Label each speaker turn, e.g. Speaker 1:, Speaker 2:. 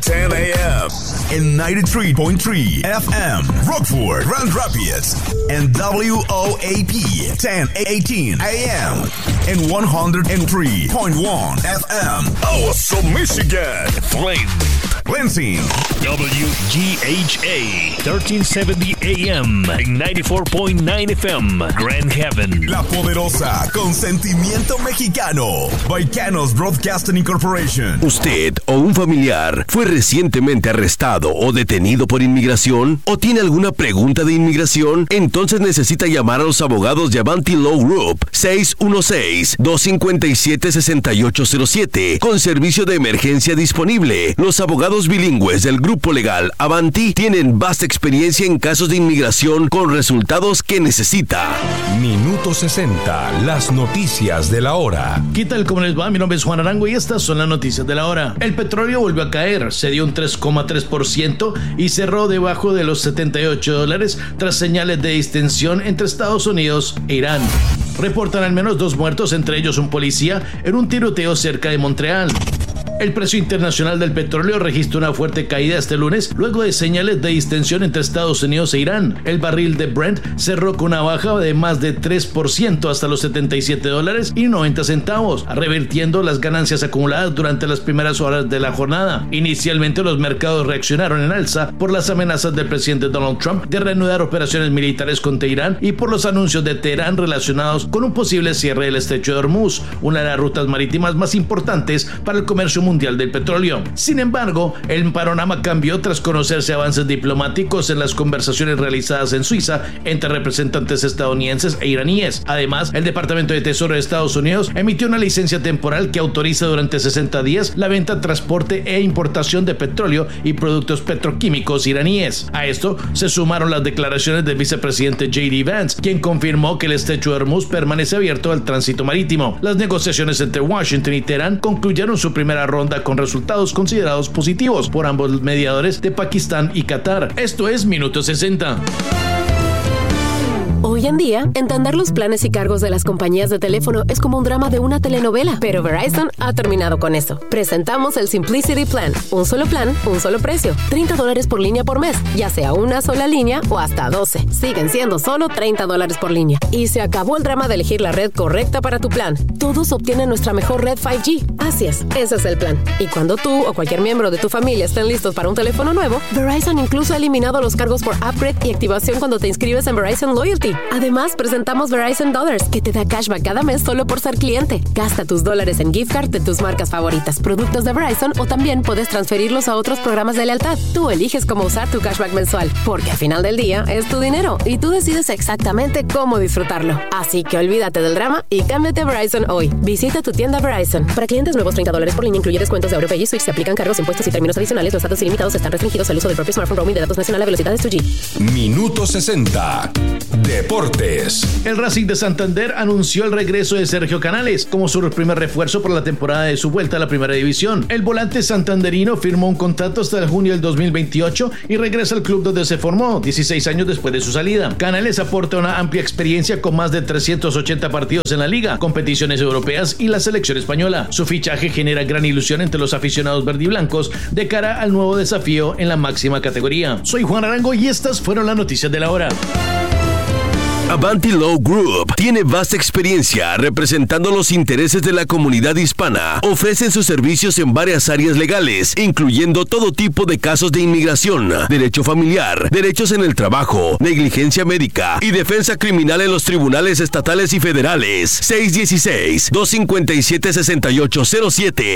Speaker 1: 10 a.m. in 93.3 FM, Rockford, Grand Rapids, and WOAP 1018 a.m. in 103.1 FM, Owasso, Michigan, Flint, Lansing,
Speaker 2: WGHA 1370 AM en 94.9 FM, Grand Haven,
Speaker 1: La Poderosa, con sentimiento mexicano, Baicanos Broadcasting Incorporation.
Speaker 3: ¿Usted o un familiar fue recientemente arrestado o detenido por inmigración? ¿O tiene alguna pregunta de inmigración? Entonces necesita llamar a los abogados de Avanti Law Group 616-257-6807 con servicio de emergencia disponible. Los abogados bilingües del grupo legal Avanti tienen vasta experiencia en casos de inmigración con resultados que necesita.
Speaker 4: Minuto 60, las noticias de la hora.
Speaker 5: ¿Qué tal? ¿Cómo les va? Mi nombre es Juan Arango y estas son las noticias de la hora. El petróleo volvió a caer, se dio un 3,3% y cerró debajo de los $78 tras señales de distensión entre Estados Unidos e Irán. Reportan al menos 2 muertos, entre ellos un policía, en un tiroteo cerca de Montreal. El precio internacional del petróleo registró una fuerte caída este lunes luego de señales de distensión entre Estados Unidos e Irán. El barril de Brent cerró con una baja de más de 3% hasta los $77.90, revirtiendo las ganancias acumuladas durante las primeras horas de la jornada. Inicialmente los mercados reaccionaron en alza por las amenazas del presidente Donald Trump de reanudar operaciones militares contra Irán y por los anuncios de Teherán relacionados con un posible cierre del estrecho de Hormuz, una de las rutas marítimas más importantes para el comercio mundial del petróleo. Sin embargo, el panorama cambió tras conocerse avances diplomáticos en las conversaciones realizadas en Suiza entre representantes estadounidenses e iraníes. Además, el Departamento de Tesoro de Estados Unidos emitió una licencia temporal que autoriza durante 60 días la venta, transporte e importación de petróleo y productos petroquímicos iraníes. A esto se sumaron las declaraciones del vicepresidente J.D. Vance, quien confirmó que el estrecho de Hormuz permanece abierto al tránsito marítimo. Las negociaciones entre Washington y Teherán concluyeron su primera ronda con resultados considerados positivos por ambos mediadores de Pakistán y Qatar. Esto es Minuto 60.
Speaker 6: Hoy en día, entender los planes y cargos de las compañías de teléfono es como un drama de una telenovela, pero Verizon ha terminado con eso. Presentamos el Simplicity Plan, un solo plan, un solo precio, $30 por línea por mes, ya sea una sola línea o hasta 12. Siguen siendo solo $30 por línea. Y se acabó el drama de elegir la red correcta para tu plan. Todos obtienen nuestra mejor red 5G. Así es, ese es el plan. Y cuando tú o cualquier miembro de tu familia estén listos para un teléfono nuevo, Verizon incluso ha eliminado los cargos por upgrade y activación cuando te inscribes en Verizon Loyalty. Además, presentamos Verizon Dollars, que te da cashback cada mes solo por ser cliente. Gasta tus dólares en gift card de tus marcas favoritas, productos de Verizon, o también puedes transferirlos a otros programas de lealtad. Tú eliges cómo usar tu cashback mensual, porque al final del día es tu dinero y tú decides exactamente cómo disfrutarlo. Así que olvídate del drama y cámbiate a Verizon hoy. Visita tu tienda Verizon. Para clientes nuevos, $30 por línea incluye descuentos de AuroPay y Switch. Se aplican cargos, impuestos y términos adicionales. Los datos ilimitados están restringidos al uso del propio smartphone. Roaming de datos nacional a velocidades 2G.
Speaker 4: Minuto 60. Deportes.
Speaker 5: El Racing de Santander anunció el regreso de Sergio Canales como su primer refuerzo por la temporada de su vuelta a la primera división. El volante santanderino firmó un contrato hasta el junio del 2028 y regresa al club donde se formó 16 años después de su salida. Canales aporta una amplia experiencia con más de 380 partidos en la liga, competiciones europeas y la selección española. Su fichaje genera gran ilusión entre los aficionados verdiblancos de cara al nuevo desafío en la máxima categoría. Soy Juan Arango y estas fueron las noticias de la hora.
Speaker 3: Avanti Law Group tiene vasta experiencia representando los intereses de la comunidad hispana. Ofrecen sus servicios en varias áreas legales, incluyendo todo tipo de casos de inmigración, derecho familiar, derechos en el trabajo, negligencia médica y defensa criminal en los tribunales estatales y federales. 616-257-6807